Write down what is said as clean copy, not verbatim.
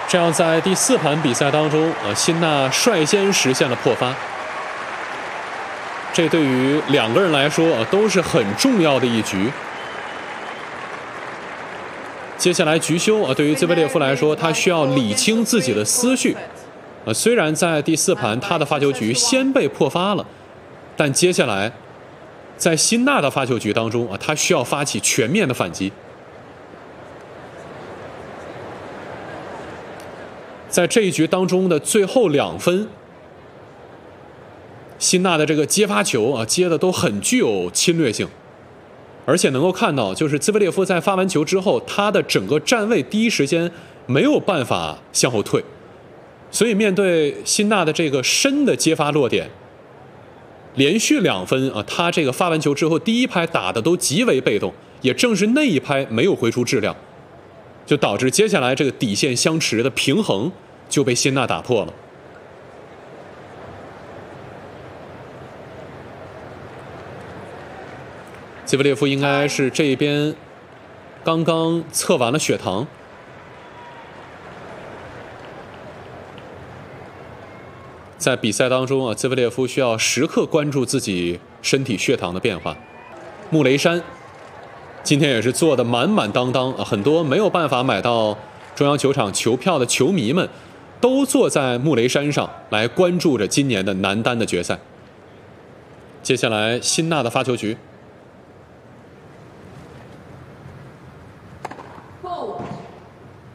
这样在第4盘比赛当中，辛纳率先实现了破发。这对于2个人来说，都是很重要的一局。接下来局休，对于兹维列夫来说，他需要理清自己的思绪。虽然在第4盘他的发球局先被破发了，但接下来在辛纳的发球局当中，他需要发起全面的反击。在这一局当中的最后2分，辛纳的这个接发球接的都很具有侵略性，而且能够看到，就是兹维列夫在发完球之后，他的整个站位第一时间没有办法向后退，所以面对辛纳的这个深的接发落点，连续2分他这个发完球之后第一拍打的都极为被动，也正是那一拍没有挥出质量，就导致接下来这个底线相持的平衡就被辛纳打破了。兹维列夫应该是这边刚刚测完了血糖，在比赛当中兹维列夫需要时刻关注自己身体血糖的变化。穆雷山今天也是做的满满当当很多没有办法买到中央球场球票的球迷们都坐在穆雷山上来关注着今年的男单的决赛。接下来辛纳的发球局。